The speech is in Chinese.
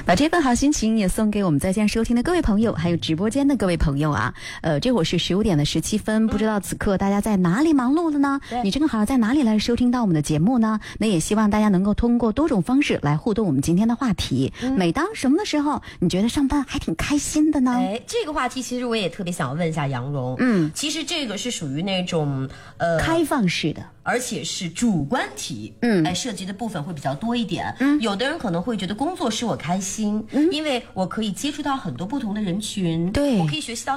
把这份好心情也送给我们在线收听的各位朋友，还有直播间的各位朋友啊。这会儿是15点的17分，不知道此刻大家在哪里忙碌了呢？你正好在哪里来收听到我们的节目呢？那也希望大家能够通过多种方式来互动我们今天的话题。每当什么的时候，你觉得上班还挺开心的呢？ 这个话题其实我也特别想问一下杨蓉。其实这个是属于那种开放式的。 而且是主观题，涉及的部分会比较多一点。有的人可能会觉得工作使我开心，因为我可以接触到很多不同的人群， 对， 我可以学习到